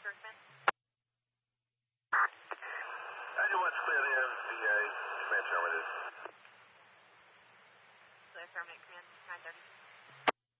91's clear the MCA. Command affirmative. Clear affirmative, command 930.